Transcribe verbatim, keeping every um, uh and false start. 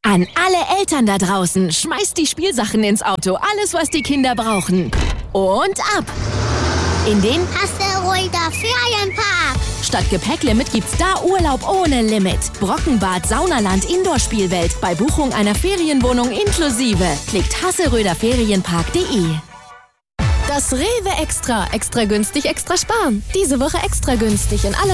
An alle Eltern da draußen, schmeißt die Spielsachen ins Auto, alles was die Kinder brauchen. Und ab! In den Hasseröder Ferienpark. Statt Gepäcklimit gibt's da Urlaub ohne Limit. Brockenbad, Saunaland, Indoor-Spielwelt. Bei Buchung einer Ferienwohnung inklusive. Klickt hasseröder ferienpark punkt de. Das Rewe Extra. Extra günstig, extra sparen. Diese Woche extra günstig in allen